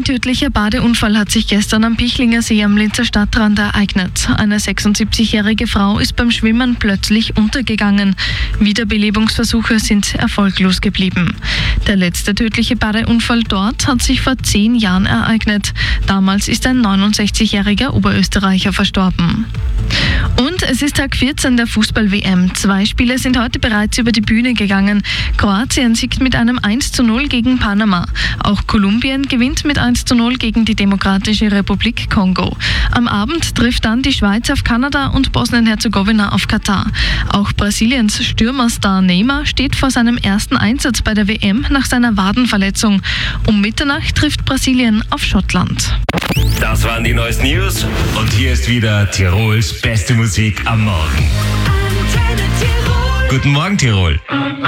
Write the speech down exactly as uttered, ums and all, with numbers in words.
tödlicher Badeunfall hat sich gestern am Pichlinger See am Linzer Stadtrand ereignet. Eine sechsundsiebzigjährige Frau ist beim Schwimmen plötzlich untergegangen. Wiederbelebungsversuche sind erfolglos geblieben. Der letzte tödliche Badeunfall dort hat sich vor zehn Jahren ereignet. Damals ist ein neunundsechzigjähriger Oberösterreicher verstorben. Und es ist Tag vierzehn der Fußball-W M. Zwei Spiele sind heute bereits über die Bühne gegangen. Kroatien siegt mit einem eins zu null gegen Panama. Auch Kolumbien gewinnt mit eins zu null gegen die Demokratische Republik Kongo. Am Abend trifft dann die Schweiz auf Kanada und Bosnien-Herzegowina auf Katar. Auch Brasiliens Stürmerstar Neymar steht vor seinem ersten Einsatz bei der W M nach seiner Wadenverletzung. Um Mitternacht trifft Brasilien auf Schottland. Das waren die neuesten News. Und hier ist wieder Tirols beste Musik am Morgen. Guten Morgen, Tirol.